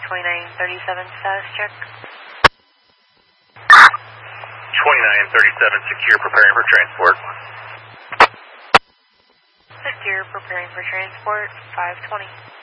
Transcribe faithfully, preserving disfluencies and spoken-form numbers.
twenty-nine thirty-seven status check. twenty-nine thirty-seven secure, preparing for transport. Secure, preparing for transport, five twenty.